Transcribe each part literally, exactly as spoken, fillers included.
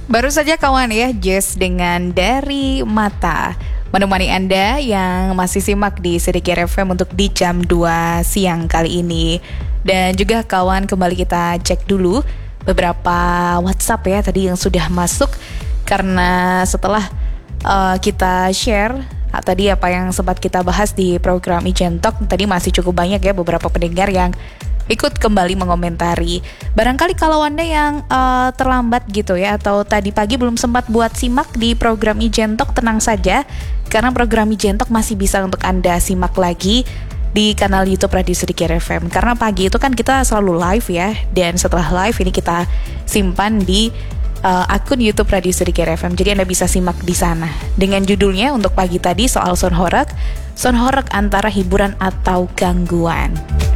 Baru saja kawan ya, Jess dengan Dari Mata menemani Anda yang masih simak di Sedikit F M untuk di jam dua siang kali ini. Dan juga kawan, kembali kita cek dulu beberapa WhatsApp ya tadi yang sudah masuk. Karena setelah uh, kita share uh, tadi apa yang sempat kita bahas di program Ijen Talk, tadi masih cukup banyak ya beberapa pendengar yang ikut kembali mengomentari. Barangkali kalau Anda yang uh, terlambat gitu ya, atau tadi pagi belum sempat buat simak di program Ijen Talk, tenang saja, karena program Ijen Talk masih bisa untuk Anda simak lagi di kanal YouTube Radio Sedikit F M. Karena pagi itu kan kita selalu live ya, dan setelah live ini kita simpan di uh, akun YouTube Radio Sedikit F M. Jadi Anda bisa simak di sana. Dengan judulnya untuk pagi tadi soal sound horeg, sound horeg antara hiburan atau gangguan.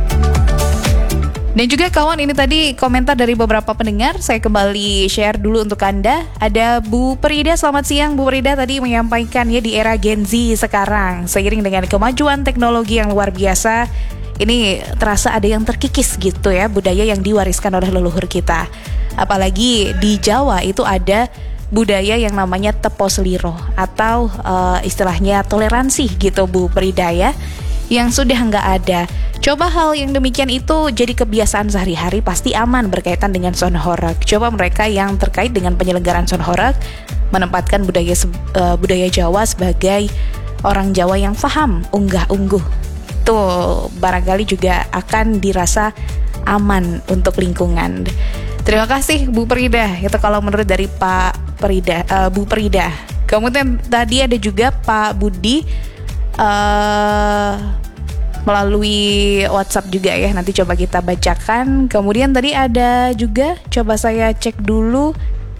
Dan juga kawan, ini tadi komentar dari beberapa pendengar. Saya kembali share dulu untuk Anda. Ada Bu Perida, selamat siang Bu Perida, tadi menyampaikan ya di era Gen Z sekarang, seiring dengan kemajuan teknologi yang luar biasa, ini terasa ada yang terkikis gitu ya, budaya yang diwariskan oleh leluhur kita. Apalagi di Jawa itu ada budaya yang namanya tepo seliro, atau uh, istilahnya toleransi gitu Bu Perida ya, yang sudah nggak ada. Coba hal yang demikian itu jadi kebiasaan sehari-hari, pasti aman berkaitan dengan sound horeg. Coba mereka yang terkait dengan penyelenggaraan sound horeg menempatkan budaya uh, budaya Jawa sebagai orang Jawa yang paham unggah-ungguh. Itu barangkali juga akan dirasa aman untuk lingkungan. Terima kasih Bu Perida. Itu kalau menurut dari Pak Perida, uh, Bu Perida. Kemudian tadi ada juga Pak Budi uh, melalui WhatsApp juga ya, nanti coba kita bacakan. Kemudian tadi ada juga, coba saya cek dulu.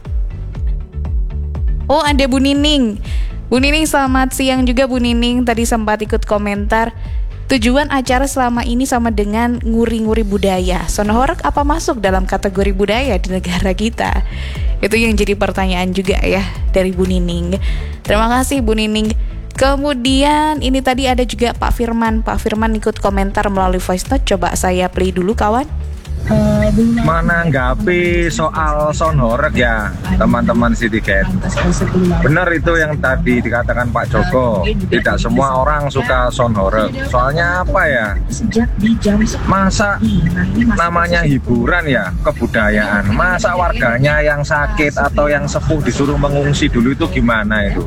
Oh, ada Bu Nining. Bu Nining, selamat siang juga Bu Nining. Tadi sempat ikut komentar, tujuan acara selama ini sama dengan nguri-nguri budaya. Sound horeg apa masuk dalam kategori budaya di negara kita? Itu yang jadi pertanyaan juga ya dari Bu Nining. Terima kasih Bu Nining. Kemudian ini tadi ada juga Pak Firman. Pak Firman ikut komentar melalui voice note. Coba saya play dulu kawan. Menanggapi soal sound horeg ya teman-teman Sidiket, benar itu yang tadi dikatakan Pak Joko, tidak semua orang suka sound horeg. Soalnya apa ya, masa namanya hiburan ya, kebudayaan, masa warganya yang sakit atau yang sepuh disuruh mengungsi dulu, itu gimana itu?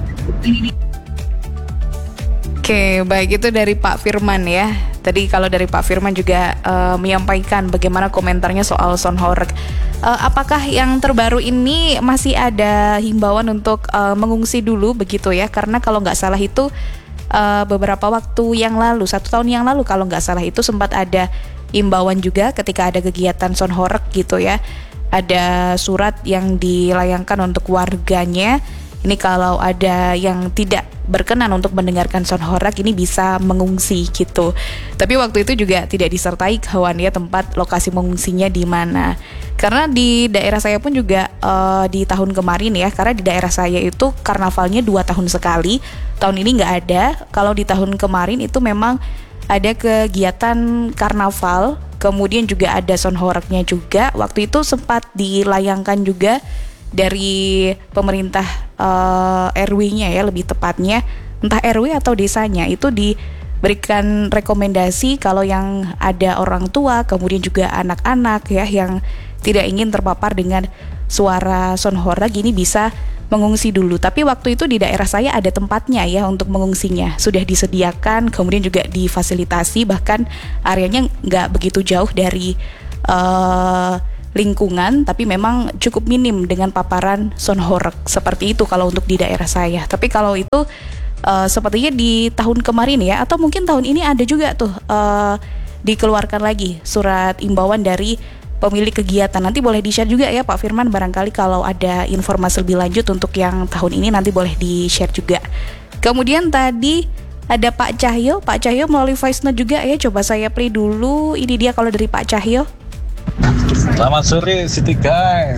Oke, baik, itu dari Pak Firman ya. Tadi kalau dari Pak Firman juga uh, menyampaikan bagaimana komentarnya soal sound horeg. Uh, apakah yang terbaru ini masih ada himbauan untuk uh, mengungsi dulu begitu ya? Karena kalau nggak salah itu uh, beberapa waktu yang lalu, satu tahun yang lalu kalau nggak salah itu sempat ada himbauan juga ketika ada kegiatan sound horeg gitu ya. Ada surat yang dilayangkan untuk warganya. Ini kalau ada yang tidak berkenan untuk mendengarkan sound horeg ini bisa mengungsi gitu. Tapi waktu itu juga tidak disertai kawan ya tempat lokasi mengungsinya di mana. Karena di daerah saya pun juga uh, di tahun kemarin ya, karena di daerah saya itu karnavalnya dua tahun sekali. Tahun ini nggak ada. Kalau di tahun kemarin itu memang ada kegiatan karnaval, kemudian juga ada sound horegnya juga. Waktu itu sempat dilayangkan juga dari pemerintah uh, R W-nya ya, lebih tepatnya entah R W atau desanya itu diberikan rekomendasi kalau yang ada orang tua, kemudian juga anak-anak ya yang tidak ingin terpapar dengan suara sound horeg ini bisa mengungsi dulu. Tapi waktu itu di daerah saya ada tempatnya ya untuk mengungsinya, sudah disediakan, kemudian juga difasilitasi, bahkan areanya nggak begitu jauh dari uh, lingkungan, tapi memang cukup minim dengan paparan sound horeg seperti itu kalau untuk di daerah saya. Tapi kalau itu uh, sepertinya di tahun kemarin ya, atau mungkin tahun ini ada juga tuh uh, dikeluarkan lagi surat imbauan dari pemilik kegiatan. Nanti boleh di-share juga ya Pak Firman, barangkali kalau ada informasi lebih lanjut untuk yang tahun ini nanti boleh di-share juga. Kemudian tadi ada Pak Cahyo, Pak Cahyo melalui voice note juga ya, coba saya play dulu. Ini dia kalau dari Pak Cahyo. Selamat sore City Guide,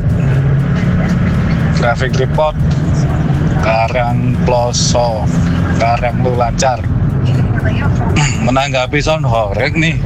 traffic report Karang Ploso, Karang Lulancar. Menanggapi sound horeg nih,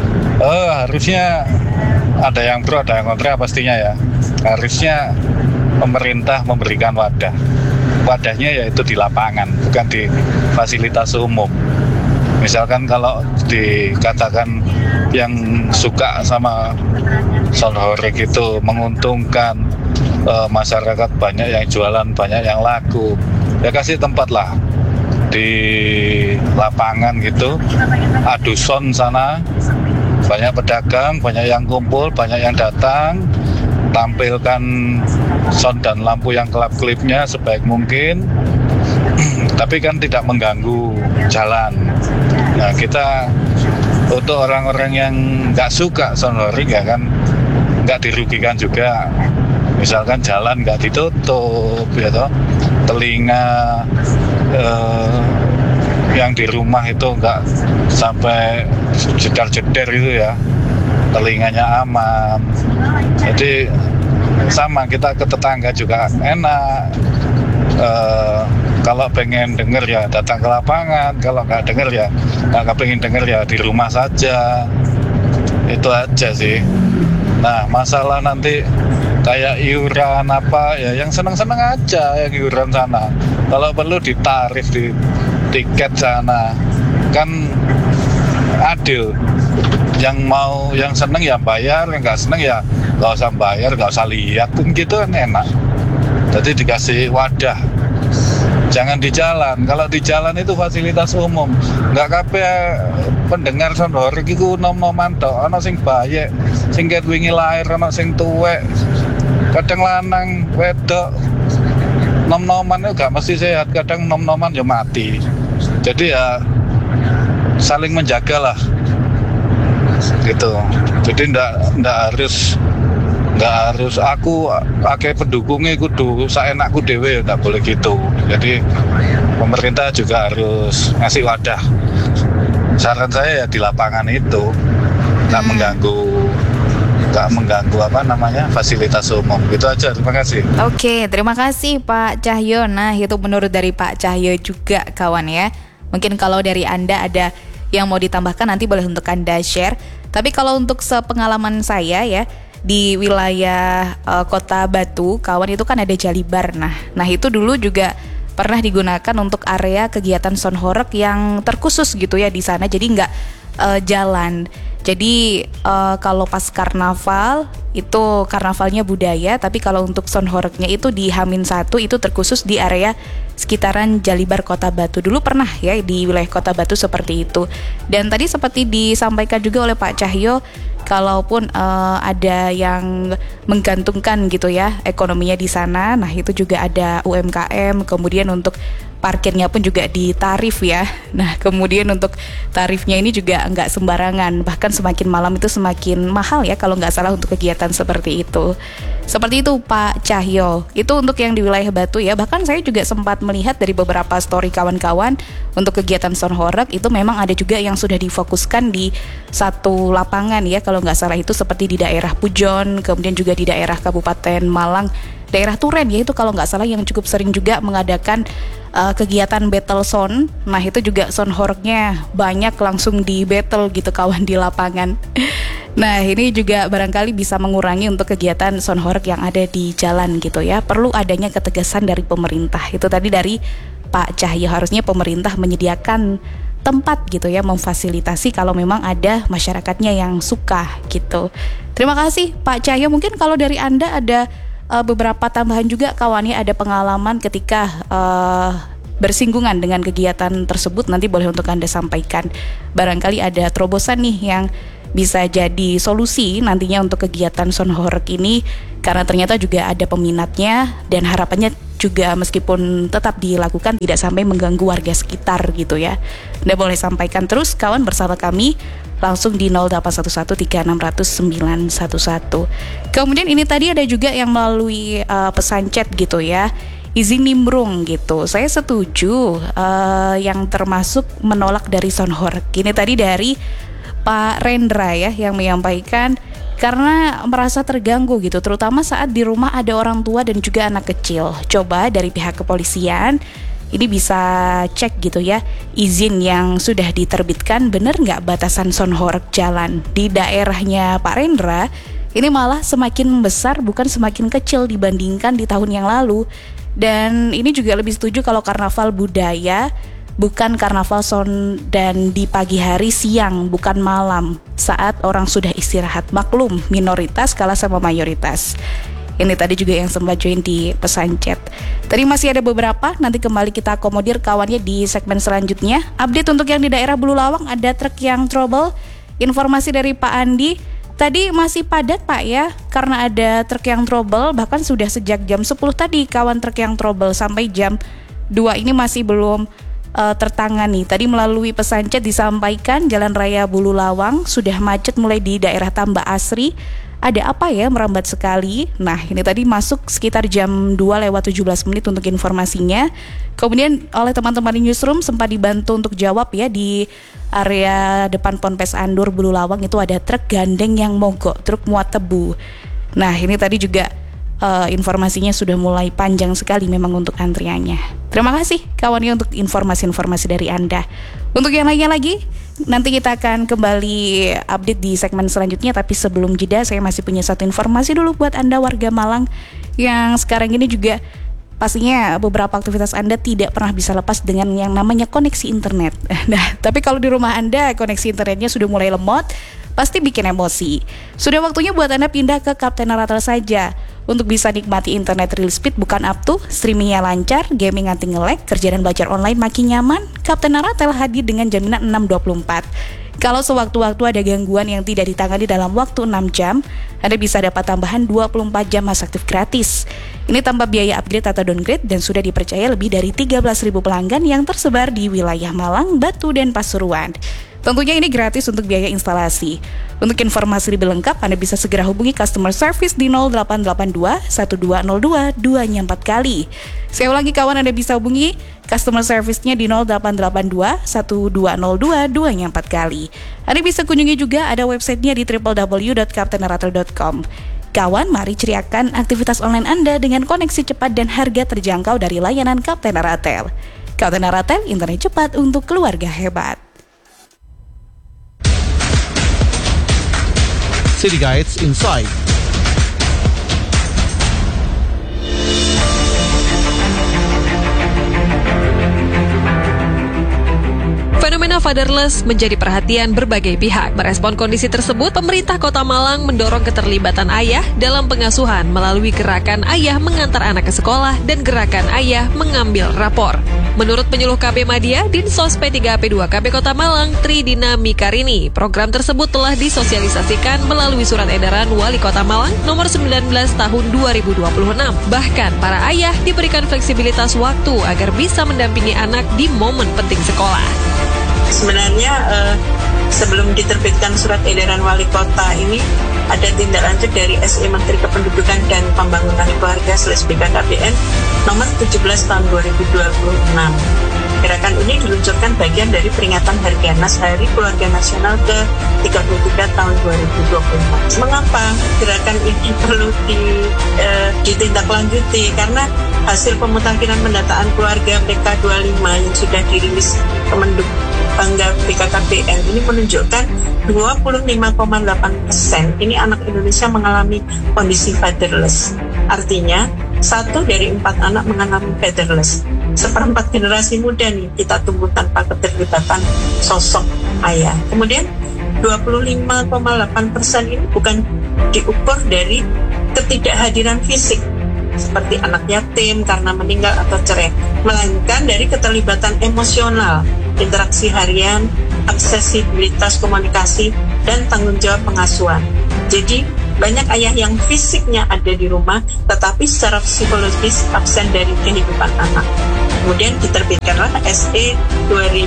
oh, harusnya ada yang pro ada yang kontra pastinya ya. Harusnya pemerintah memberikan wadah. Wadahnya yaitu di lapangan, bukan di fasilitas umum. Misalkan kalau dikatakan yang suka sama sound horeg itu menguntungkan, uh, masyarakat banyak yang jualan, banyak yang laku, ya kasih tempat lah di lapangan gitu, adu sound sana, banyak pedagang, banyak yang kumpul, banyak yang datang, tampilkan sound dan lampu yang kelap-kelipnya sebaik mungkin, tapi kan tidak mengganggu jalan. Nah, kita untuk orang-orang yang nggak suka sound horeg ya kan nggak dirugikan juga. Misalkan jalan nggak ditutup, ya toh, telinga eh, yang di rumah itu nggak sampai jedar-jeder gitu ya, telinganya aman. Jadi sama, kita ke tetangga juga enak. Eh, kalau pengen denger ya datang ke lapangan, kalau nggak denger ya nggak pengen denger ya di rumah saja. Itu aja sih. Nah, masalah nanti kayak iuran apa ya, yang senang-senang aja yang iuran sana. Kalau perlu ditarif di tiket sana, kan adil. Yang mau, yang seneng ya bayar, yang nggak seneng ya nggak usah bayar, nggak usah lihat, kan gitu kan enak. Jadi dikasih wadah. Jangan di jalan. Kalau di jalan itu fasilitas umum. Nggak kabeh pendengar sound horeg iku nom-noman tok. Ana sing bayek, sing ket wingi lair, ana sing tuwek. Kadang lanang, wedok. Nom-noman itu gak mesti sehat, kadang nom-noman ya mati. Jadi ya saling menjaga lah. Gitu. Jadi ndak ndak harus nggak harus aku pakai pendukungnya kudu saenakku dewe, nggak boleh gitu. Jadi pemerintah juga harus ngasih wadah. Saran saya ya di lapangan itu nggak mengganggu nggak mengganggu apa namanya fasilitas umum. Gitu aja. Terima kasih. Oke, terima kasih Pak Cahyo. Nah, itu menurut dari Pak Cahyo juga kawan ya. Mungkin kalau dari Anda ada yang mau ditambahkan nanti boleh untuk Anda share. Tapi kalau untuk sepengalaman saya ya, di wilayah uh, Kota Batu, kawan, itu kan ada Jalibar. Nah, nah itu dulu juga pernah digunakan untuk area kegiatan sound horeg yang terkhusus gitu ya di sana. Jadi nggak uh, jalan. Jadi uh, kalau pas karnaval itu karnavalnya budaya, tapi kalau untuk sound horegnya itu di Hamin satu itu terkhusus di area sekitaran Jalibar Kota Batu. Dulu pernah ya di wilayah Kota Batu seperti itu. Dan tadi seperti disampaikan juga oleh Pak Cahyo, kalaupun uh, ada yang menggantungkan gitu ya ekonominya di sana, nah itu juga ada U M K M, kemudian untuk parkirnya pun juga ditarif ya. Nah kemudian untuk tarifnya ini juga nggak sembarangan, bahkan semakin malam itu semakin mahal ya kalau nggak salah untuk kegiatan seperti itu. Seperti itu Pak Cahyo. Itu untuk yang di wilayah Batu ya. Bahkan saya juga sempat melihat dari beberapa story kawan-kawan untuk kegiatan sound horeg itu memang ada juga yang sudah difokuskan di satu lapangan ya, kalau nggak salah itu seperti di daerah Pujon, kemudian juga di daerah Kabupaten Malang, daerah Turen ya, itu kalau nggak salah yang cukup sering juga mengadakan uh, kegiatan battle sound. Nah itu juga sound horegnya banyak langsung di battle gitu kawan di lapangan. Nah ini juga barangkali bisa mengurangi untuk kegiatan sound horeg yang ada di jalan gitu ya. Perlu adanya ketegasan dari pemerintah. Itu tadi dari Pak Cahyo, harusnya pemerintah menyediakan tempat gitu ya, memfasilitasi kalau memang ada masyarakatnya yang suka gitu. Terima kasih Pak Cahyo. Mungkin kalau dari Anda ada uh, beberapa tambahan juga kawannya, ada pengalaman ketika uh, bersinggungan dengan kegiatan tersebut, nanti boleh untuk Anda sampaikan. Barangkali ada terobosan nih yang bisa jadi solusi nantinya untuk kegiatan sound horeg ini, karena ternyata juga ada peminatnya dan harapannya juga meskipun tetap dilakukan tidak sampai mengganggu warga sekitar gitu ya. Anda boleh sampaikan terus kawan bersama kami langsung di nol delapan satu satu tiga enam nol nol sembilan satu satu. Kemudian ini tadi ada juga yang melalui uh, pesan chat gitu ya, izin nimbrung gitu. Saya setuju uh, yang termasuk menolak dari sound horeg. Ini tadi dari Pak Rendra ya yang menyampaikan karena merasa terganggu gitu, terutama saat di rumah ada orang tua dan juga anak kecil. Coba dari pihak kepolisian ini bisa cek gitu ya, izin yang sudah diterbitkan benar nggak batasan sound horeg jalan. Di daerahnya Pak Rendra ini malah semakin besar bukan semakin kecil dibandingkan di tahun yang lalu. Dan ini juga lebih setuju kalau karnaval budaya bukan karnaval son dan di pagi hari, siang, bukan malam, saat orang sudah istirahat. Maklum, minoritas kalah sama mayoritas. Ini tadi juga yang sempat join di pesan chat. Tadi masih ada beberapa, nanti kembali kita akomodir kawannya di segmen selanjutnya. Update untuk yang di daerah Bululawang, ada truk yang trouble. Informasi dari Pak Andi, tadi masih padat Pak ya, karena ada truk yang trouble, bahkan sudah sejak jam sepuluh tadi kawan truk yang trouble sampai jam dua ini masih belum uh, tertangani. Tadi melalui pesan chat disampaikan Jalan Raya Bululawang sudah macet mulai di daerah Tambak Asri. Ada apa ya merambat sekali? Nah, ini tadi masuk sekitar jam dua lewat tujuh belas menit untuk informasinya. Kemudian oleh teman-teman di newsroom sempat dibantu untuk jawab ya, di area depan Ponpes Andur Bululawang itu ada truk gandeng yang mogok, truk muat tebu. Nah, ini tadi juga uh, informasinya sudah mulai panjang sekali memang untuk antriannya. Terima kasih kawannya untuk informasi-informasi dari Anda. Untuk yang lainnya lagi, nanti kita akan kembali update di segmen selanjutnya. Tapi sebelum jeda, saya masih punya satu informasi dulu buat Anda warga Malang yang sekarang ini juga pastinya beberapa aktivitas Anda tidak pernah bisa lepas dengan yang namanya koneksi internet. Nah, tapi kalau di rumah Anda koneksi internetnya sudah mulai lemot, pasti bikin emosi. Sudah waktunya buat Anda pindah ke Kapten Ratel saja untuk bisa nikmati internet real speed bukan up to, streamingnya lancar, gaming anti nge-lag, kerja dan belajar online makin nyaman. Kapten Ratel hadir dengan jaminan enam dua puluh empat. Kalau sewaktu-waktu ada gangguan yang tidak ditangani dalam waktu enam jam, Anda bisa dapat tambahan dua puluh empat jam masa aktif gratis. Ini tanpa biaya upgrade atau downgrade dan sudah dipercaya lebih dari tiga belas ribu pelanggan yang tersebar di wilayah Malang, Batu, dan Pasuruan. Tentunya ini gratis untuk biaya instalasi. Untuk informasi lebih lengkap, Anda bisa segera hubungi customer service di nol delapan delapan dua satu dua nol dua dua nya empat kali. Saya ulangi kawan, Anda bisa hubungi customer service-nya di nol delapan delapan dua satu dua nol dua dua nya empat kali. Anda bisa kunjungi juga ada websitenya di w w w dot kapten ratel dot com. Kawan, mari ceriakan aktivitas online Anda dengan koneksi cepat dan harga terjangkau dari layanan Kapten Ratel. Kapten Ratel, internet cepat untuk keluarga hebat. City Guides Insight. Fenomena fatherless menjadi perhatian berbagai pihak. Merespon kondisi tersebut, pemerintah Kota Malang mendorong keterlibatan ayah dalam pengasuhan melalui gerakan ayah mengantar anak ke sekolah dan gerakan ayah mengambil rapor. Menurut penyuluh K B Madya, Dinsos P tiga P dua K B Kota Malang, Tri Dina Mikarini, program tersebut telah disosialisasikan melalui surat edaran Wali Kota Malang nomor sembilan belas tahun dua ribu dua puluh enam. Bahkan para ayah diberikan fleksibilitas waktu agar bisa mendampingi anak di momen penting sekolah. Sebenarnya eh, sebelum diterbitkan surat edaran wali kota ini ada tindak lanjut dari S E Menteri Kependudukan dan Pembangunan Keluarga slash B K K B N nomor tujuh belas tahun dua ribu dua puluh enam. Gerakan ini diluncurkan bagian dari peringatan Harganas Hari Keluarga Nasional ke tiga puluh tiga tahun dua ribu dua puluh empat. Mengapa gerakan ini perlu di, eh, ditindaklanjuti? Karena hasil pemutakhiran pendataan keluarga P K dua puluh lima yang sudah dirilis Kemenduk Bangga B K K B N ini menunjukkan dua puluh lima koma delapan persen ini anak Indonesia mengalami kondisi fatherless. Artinya, satu dari empat anak mengalami fatherless. Seperempat generasi muda nih kita tumbuh tanpa keterlibatan sosok ayah. Kemudian dua puluh lima koma delapan persen ini bukan diukur dari ketidakhadiran fisik seperti anak yatim karena meninggal atau cerai, melainkan dari keterlibatan emosional, interaksi harian, aksesibilitas komunikasi, dan tanggung jawab pengasuhan. Jadi banyak ayah yang fisiknya ada di rumah tetapi secara psikologis absen dari kehidupan anak. Kemudian diterbitkanlah S E dua ribu,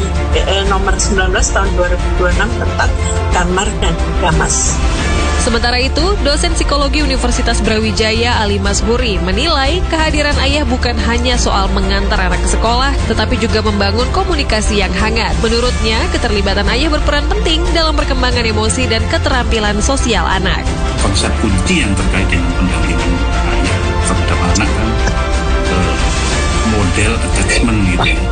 eh, nomor sembilan belas tahun dua ribu dua puluh enam tentang kamar dan gamas. Sementara itu, dosen psikologi Universitas Brawijaya Ali Masburi menilai kehadiran ayah bukan hanya soal mengantar anak ke sekolah, tetapi juga membangun komunikasi yang hangat. Menurutnya, keterlibatan ayah berperan penting dalam perkembangan emosi dan keterampilan sosial anak. Konsep kunci yang terkait dengan pendampingan ayah terhadap anak kan eh, model attachment gitu ya.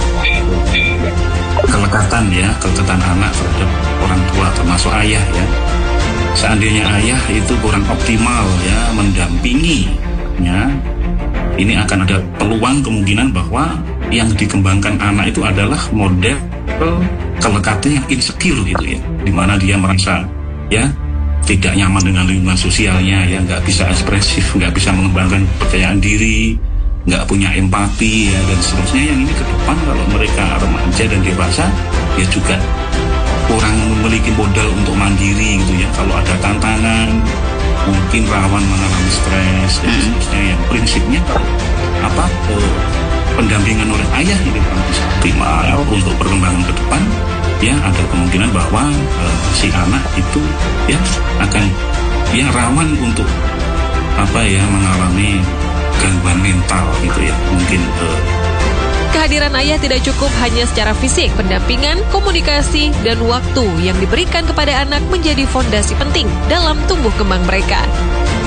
Kelekatan ya, kelekatan anak terhadap orang tua termasuk ayah ya. seandainya ayah itu kurang optimal ya mendampinginya, ini akan ada peluang kemungkinan bahwa yang dikembangkan anak itu adalah model kelekatan yang insecure gitu ya, dimana dia merasa ya tidak nyaman dengan lingkungan sosialnya, ya nggak bisa ekspresif, nggak bisa mengembangkan kepercayaan diri, nggak punya empati ya dan seterusnya. Yang ini ke depan kalau mereka remaja dan dewasa ya juga kurang memiliki modal untuk mandiri gitu ya. Kalau ada tantangan mungkin rawan mengalami stres dan seterusnya. Yang prinsipnya kalau apa eh, pendampingan oleh ayah ini kan bisa optimal ya, untuk perkembangan ke depan ya ada kemungkinan bahwa eh, si anak itu ya akan ya rawan untuk apa ya mengalami gangguan mental gitu ya mungkin. Eh, Kehadiran ayah tidak cukup hanya secara fisik, pendampingan, komunikasi, dan waktu yang diberikan kepada anak menjadi fondasi penting dalam tumbuh kembang mereka.